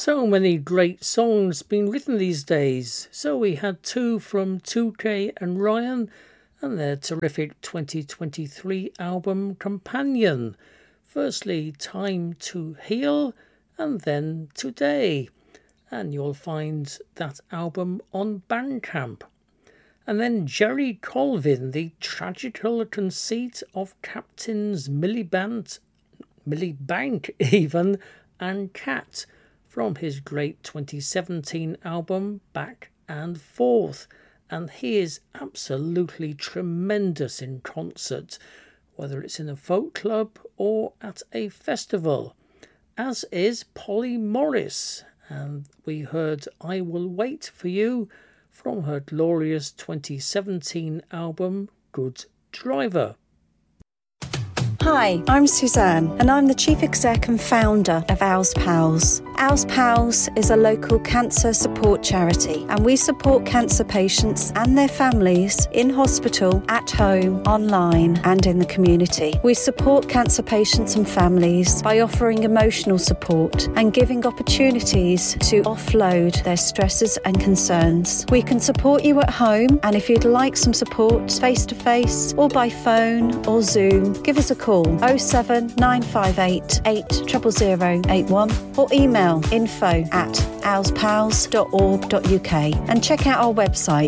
So many great songs being written these days. So we had two from 2K and Ryan and their terrific 2023 album Companion. Firstly, Time to Heal and then Today. And you'll find that album on Bandcamp. And then Jerry Colvin, the tragical conceit of Captains Miliband even, and Cat, from his great 2017 album Back and Forth. And he is absolutely tremendous in concert, whether it's in a folk club or at a festival, as is Polly Morris. And we heard I Will Wait For You from her glorious 2017 album Good Driver. Hi, I'm Suzanne, and I'm the Chief Exec and founder of Owls Pals. Owls Pals is a local cancer support charity, and we support cancer patients and their families in hospital, at home, online, and in the community. We support cancer patients and families by offering emotional support and giving opportunities to offload their stresses and concerns. We can support you at home, and if you'd like some support face-to-face or by phone or Zoom, give us a call 07958 800081 or email info@owlspals.org.uk and check out our website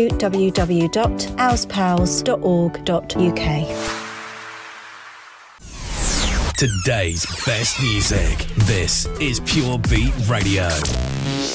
www.owlspals.org.uk. Today's best music. This is Pure Beat Radio.